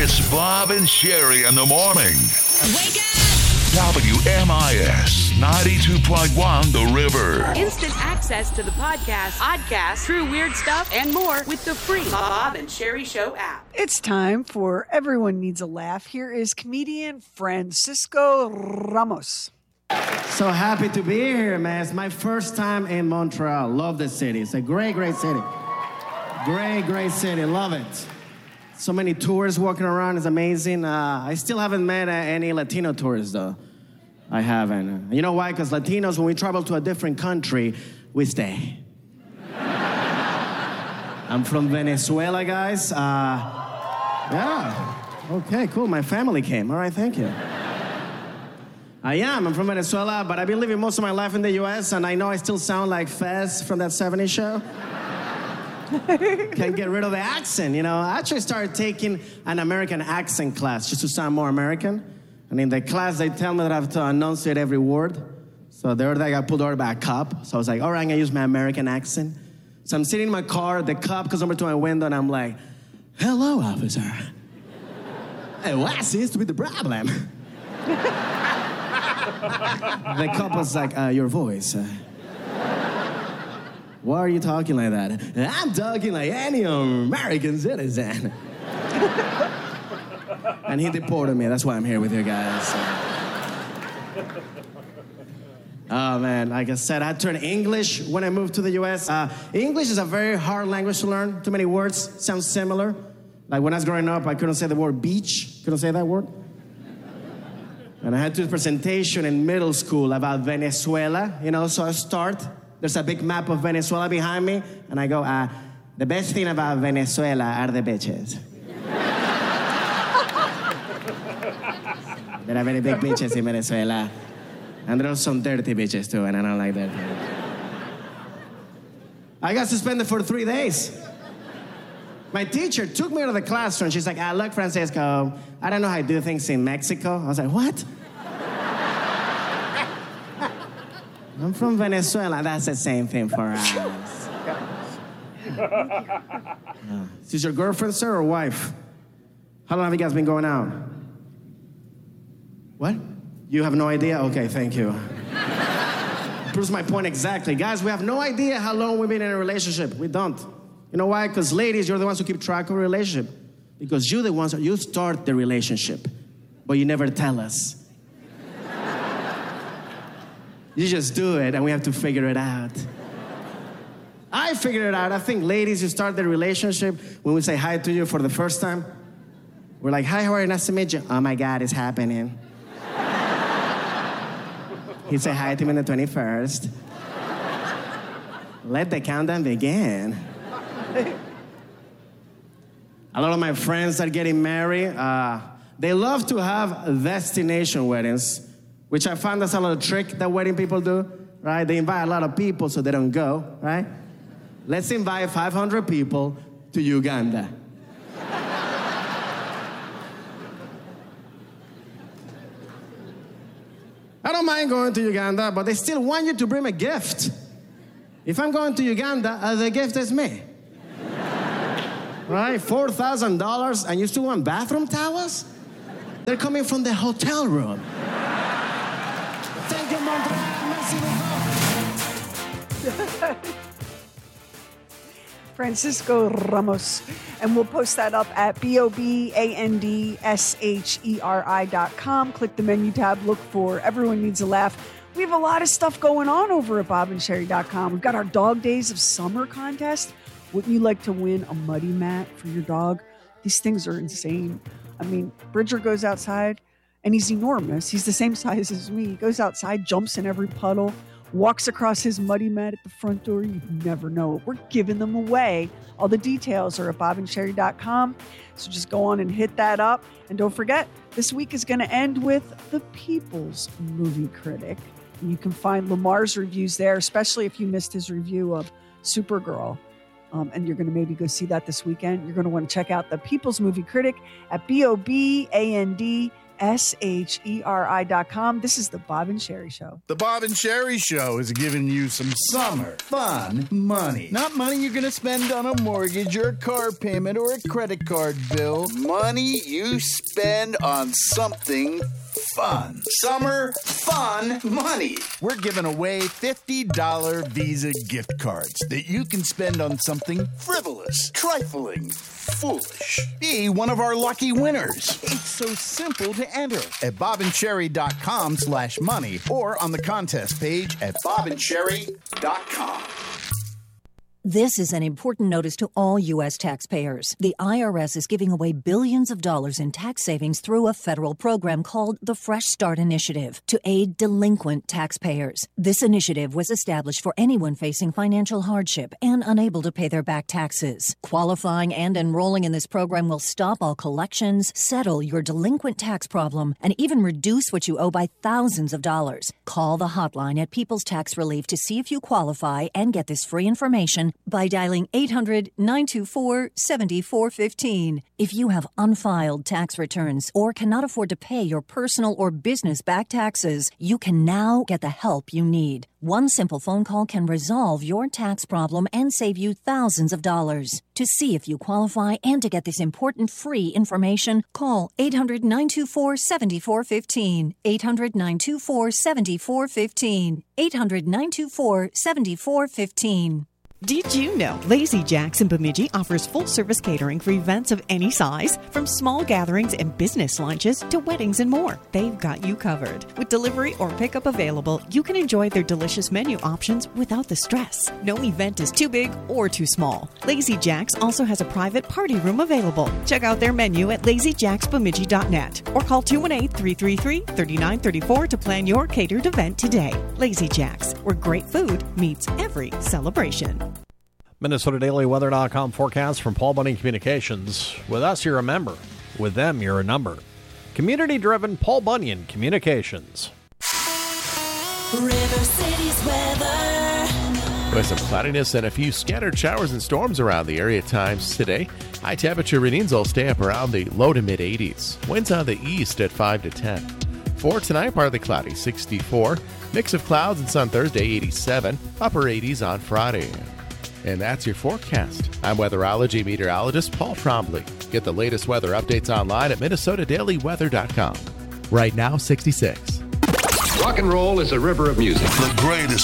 It's Bob and Sherry in the morning. Wake up! WMIS 92.1 The River. Instant access to the podcast, true weird stuff, and more with the free Bob and Sherry Show app. It's time for Everyone Needs a Laugh. Here is comedian Francisco Ramos. So happy to be here, man. It's my first time in Montreal. Love the city. It's a great, great city. Great city. Love it. So many tourists walking around. It's amazing. I still haven't met any Latino tourists, though. I haven't. You know why? Because Latinos, when we travel to a different country, we stay. I'm from Venezuela, guys. Yeah. Okay, cool. My family came. All right, thank you. I'm from Venezuela, but I've been living most of my life in the U.S., and I know I still sound like Fez from that 70s show. Can't get rid of the accent, you know. I actually started taking an American accent class just to sound more American. And in the class, they tell me that I have to enunciate every word. So the other day, I got pulled over by a cop. So I was like, all right, I'm going to use my American accent. So I'm sitting in my car. The cop comes over to my window, and I'm like, hello, officer. Hey, what seems to be the problem? The cop was like, your voice. Why are you talking like that? I'm talking like any American citizen. And he deported me. That's why I'm here with you guys. Oh, man. Like I said, I turned English when I moved to the U.S. English is a very hard language to learn. Too many words. Sounds similar. Like when I was growing up, I couldn't say the word beach. Couldn't say that word. And I had to do a presentation in middle school about Venezuela. You know, so I start. There's a big map of Venezuela behind me. And I go, the best thing about Venezuela are the bitches. There are very big bitches in Venezuela. And there are some dirty bitches, too, and I don't like that. I got suspended for 3 days. My teacher took me out of the classroom. She's like, look, Francisco, I don't know how to do things in Mexico. I was like, what? I'm from Venezuela. That's the same thing for us. Is this your girlfriend, sir, or wife? How long have you guys been going out? What? You have no idea? Okay, thank you. Proves my point exactly. Guys, we have no idea how long we've been in a relationship. We don't. You know why? Because ladies, you're the ones who keep track of a relationship. Because you're the ones that you start the relationship, but you never tell us. You just do it, and we have to figure it out. I figured it out. I think ladies, you start the relationship when we say hi to you for the first time. We're like, hi, how are you? Nice to meet you. Oh, my God, it's happening. He'd say hi to me on the 21st. Let the countdown begin. A lot of my friends are getting married. They love to have destination weddings, which I found that's a little trick that wedding people do, right? They invite a lot of people so they don't go, right? Let's invite 500 people to Uganda. I don't mind going to Uganda, but they still want you to bring a gift. If I'm going to Uganda, the gift is me. Right? $4,000, and you still want bathroom towels? They're coming from the hotel room. Thank you, Montreal. Merci beaucoup. Francisco Ramos. And we'll post that up at BOBANDSHERI.com. Click the menu tab, look for Everyone Needs a Laugh. We have a lot of stuff going on over at BobandSherry.com. We've got our Dog Days of Summer contest. Wouldn't you like to win a muddy mat for your dog? These things are insane. I mean, Bridger goes outside, and he's enormous. He's the same size as me. He goes outside, jumps in every puddle, walks across his muddy mat at the front door. You never know. We're giving them away. All the details are at BobandSherry.com. So just go on and hit that up. And don't forget, this week is going to end with the People's Movie Critic. And you can find Lamar's reviews there, especially if you missed his review of Supergirl. And you're going to maybe go see that this weekend. You're going to want to check out the People's Movie Critic at BOBANDSHERI.com. SHERI.com. This is the Bob and Sherry Show. The Bob and Sherry Show is giving you some summer fun money. Not money you're going to spend on a mortgage or a car payment or a credit card bill. Money you spend on something fun. Summer fun money. We're giving away $50 Visa gift cards that you can spend on something frivolous, trifling, foolish. Be one of our lucky winners. It's so simple to enter at bobandcherry.com/money or on the contest page at bobandcherry.com. This is an important notice to all U.S. taxpayers. The IRS is giving away billions of dollars in tax savings through a federal program called the Fresh Start Initiative to aid delinquent taxpayers. This initiative was established for anyone facing financial hardship and unable to pay their back taxes. Qualifying and enrolling in this program will stop all collections, settle your delinquent tax problem, and even reduce what you owe by thousands of dollars. Call the hotline at People's Tax Relief to see if you qualify and get this free information by dialing 800-924-7415. If you have unfiled tax returns or cannot afford to pay your personal or business back taxes, you can now get the help you need. One simple phone call can resolve your tax problem and save you thousands of dollars. To see if you qualify and to get this important free information, call 800-924-7415. 800-924-7415. 800-924-7415. Did you know Lazy Jack's in Bemidji offers full-service catering for events of any size, from small gatherings and business lunches to weddings and more? They've got you covered. With delivery or pickup available, you can enjoy their delicious menu options without the stress. No event is too big or too small. Lazy Jack's also has a private party room available. Check out their menu at lazyjacksbemidji.net or call 218-333-3934 to plan your catered event today. Lazy Jack's, where great food meets every celebration. MinnesotaDailyWeather.com forecast from Paul Bunyan Communications. With us, you're a member. With them, you're a number. Community-driven Paul Bunyan Communications. River City's weather. With some cloudiness and a few scattered showers and storms around the area at times today. High temperature readings will stay up around the low to mid 80s. Winds on the east at 5 to 10. For tonight, partly cloudy, 64. Mix of clouds and sun Thursday, 87. Upper 80s on Friday. And that's your forecast. I'm weatherology meteorologist Paul Trombley. Get the latest weather updates online at MinnesotaDailyWeather.com. Right now, 66. Rock and roll is a river of music. The greatest